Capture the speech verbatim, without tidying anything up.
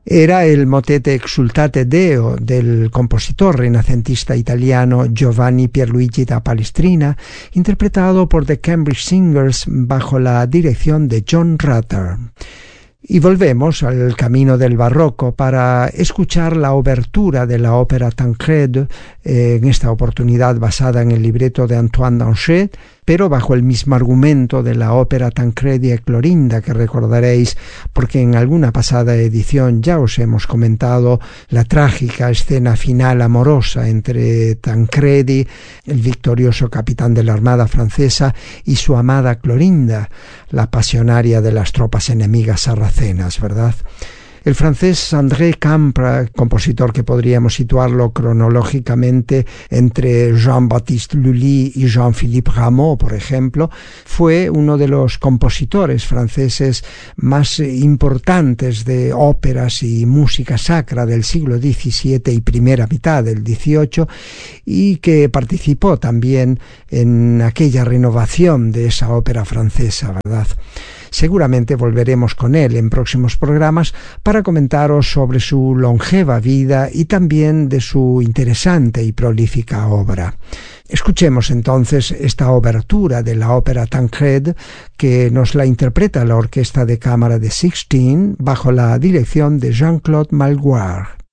Era el motete Exultate Deo del compositor renacentista italiano Giovanni Pierluigi da Palestrina, interpretado por The Cambridge Singers bajo la dirección de John Rutter. Y volvemos al camino del barroco para escuchar la obertura de la ópera Tancred, eh, en esta oportunidad basada en el libreto de Antoine Danchet, pero bajo el mismo argumento de la ópera Tancredi e Clorinda, que recordaréis porque en alguna pasada edición ya os hemos comentado la trágica escena final amorosa entre Tancredi, el victorioso capitán de la Armada francesa, y su amada Clorinda, la pasionaria de las tropas enemigas sarracenas, ¿verdad? El francés André Campra, compositor que podríamos situarlo cronológicamente entre Jean-Baptiste Lully y Jean-Philippe Rameau, por ejemplo, fue uno de los compositores franceses más importantes de óperas y música sacra del siglo diecisiete y primera mitad del dieciocho, y que participó también en aquella renovación de esa ópera francesa, ¿verdad? Seguramente volveremos con él en próximos programas para comentaros sobre su longeva vida y también de su interesante y prolífica obra. Escuchemos entonces esta obertura de la ópera Tancred, que nos la interpreta la Orquesta de Cámara de Sixteen bajo la dirección de Jean-Claude Malgoire.